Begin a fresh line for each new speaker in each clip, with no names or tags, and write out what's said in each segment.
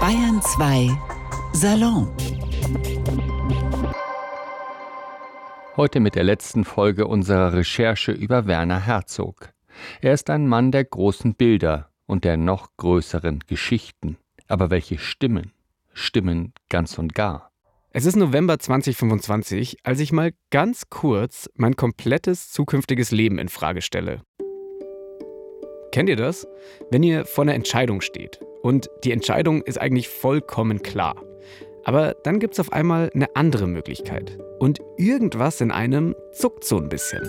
Bayern 2 Salon.
Heute mit der letzten Folge unserer Recherche über Werner Herzog. Er ist ein Mann der großen Bilder und der noch größeren Geschichten. Aber welche Stimmen? Stimmen ganz und gar.
Es ist November 2025, als ich mal ganz kurz mein komplettes zukünftiges Leben in Frage stelle. Kennt ihr das? Wenn ihr vor einer Entscheidung steht und die Entscheidung ist eigentlich vollkommen klar. Aber dann gibt es auf einmal eine andere Möglichkeit und irgendwas in einem zuckt so ein bisschen.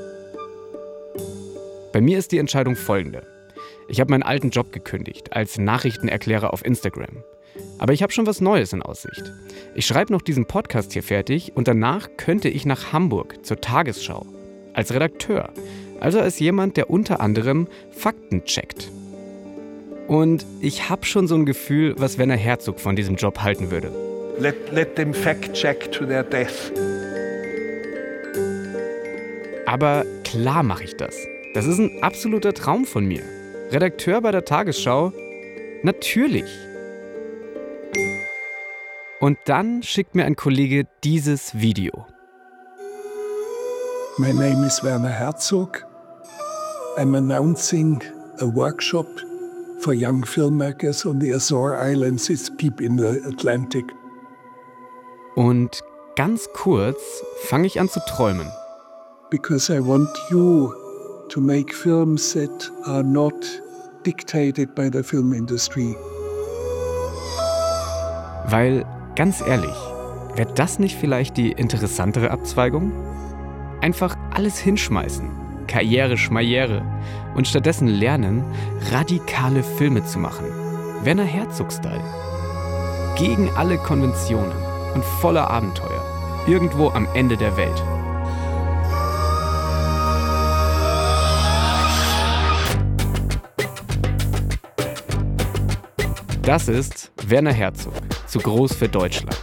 Bei mir ist die Entscheidung folgende. Ich habe meinen alten Job gekündigt als Nachrichtenerklärer auf Instagram. Aber ich habe schon was Neues in Aussicht. Ich schreibe noch diesen Podcast hier fertig und danach könnte ich nach Hamburg zur Tagesschau. Als Redakteur. Also als jemand, der unter anderem Fakten checkt. Und ich habe schon so ein Gefühl, was Werner Herzog von diesem Job halten würde.
Let them fact check to their death.
Aber klar mache ich das. Das ist ein absoluter Traum von mir. Redakteur bei der Tagesschau? Natürlich. Und dann schickt mir ein Kollege dieses Video.
My name is Werner Herzog. I'm announcing a workshop for young filmmakers on the Azore Islands. It's deep in the Atlantic.
Und ganz kurz fange ich an zu träumen.
Because I want you to make films that are not dictated by the film industry.
Weil, ganz ehrlich, wäre das nicht vielleicht die interessantere Abzweigung? Einfach alles hinschmeißen, Karriere, Schmaiere und stattdessen lernen, radikale Filme zu machen. Werner Herzog-Style. Gegen alle Konventionen und voller Abenteuer. Irgendwo am Ende der Welt. Das ist Werner Herzog, zu groß für Deutschland.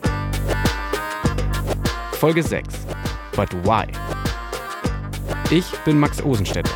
Folge 6. But why? Ich bin Max Osenstädter.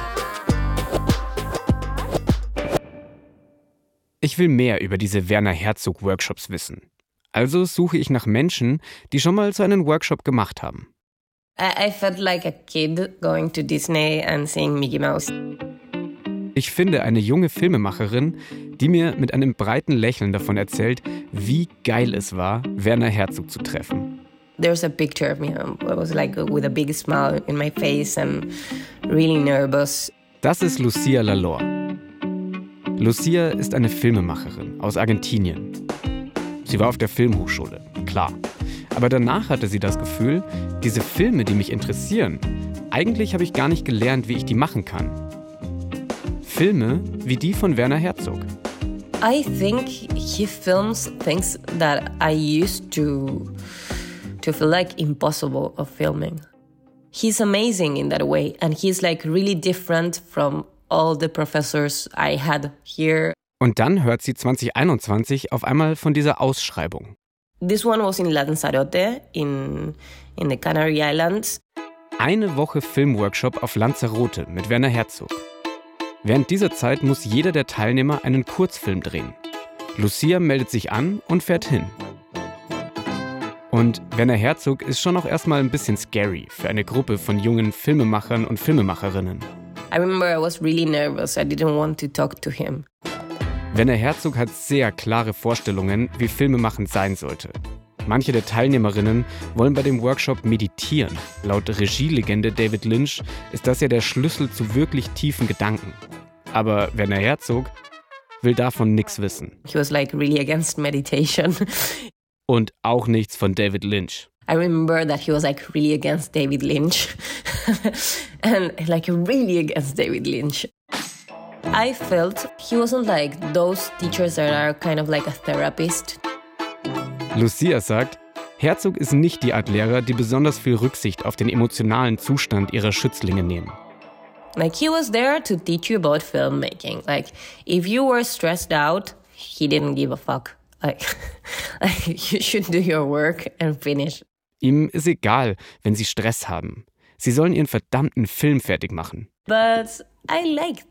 Ich will mehr über diese Werner Herzog-Workshops wissen. Also suche ich nach Menschen, die schon mal so einen Workshop gemacht haben.
I felt like a kid going to Disney and seeing Mickey Mouse.
Ich finde eine junge Filmemacherin, die mir mit einem breiten Lächeln davon erzählt, wie geil es war, Werner Herzog zu treffen.
There's a picture of me. I was like with a big smile in my face and really nervous.
Das ist Lucia Lalor. Lucia ist eine Filmemacherin aus Argentinien. Sie war auf der Filmhochschule, klar. Aber danach hatte sie das Gefühl, diese Filme, die mich interessieren, eigentlich habe ich gar nicht gelernt, wie ich die machen kann. Filme wie die von Werner Herzog.
I think he films things that I used to feel like impossible of filming. He's amazing in that way and he's like really different from all the professors I had here.
Und dann hört sie 2021 auf einmal von dieser Ausschreibung.
This one was in Lanzarote, in the Canary Islands.
Eine Woche Filmworkshop auf Lanzarote mit Werner Herzog. Während dieser Zeit muss jeder der Teilnehmer einen Kurzfilm drehen. Lucia meldet sich an und fährt hin. Und Werner Herzog ist schon auch erstmal ein bisschen scary für eine Gruppe von jungen Filmemachern und Filmemacherinnen.
I remember I was really nervous. I didn't want to talk to him.
Werner Herzog hat sehr klare Vorstellungen, wie Filmemachen sein sollte. Manche der Teilnehmerinnen wollen bei dem Workshop meditieren. Laut Regielegende David Lynch ist das ja der Schlüssel zu wirklich tiefen Gedanken. Aber Werner Herzog will davon nichts wissen.
He was like really against meditation.
Und auch nichts von David Lynch.
I remember that he was like really against David Lynch. And like really against David Lynch. I felt he wasn't like those teachers that are kind of like a therapist.
Lucia sagt, Herzog ist nicht die Art Lehrer, die besonders viel Rücksicht auf den emotionalen Zustand ihrer Schützlinge nehmen.
Like he was there to teach you about filmmaking. Like if you were stressed out, he didn't give a fuck. Like you should do your work and finish.
Ihm ist egal, wenn sie Stress haben. Sie sollen ihren verdammten Film fertig machen.
But I liked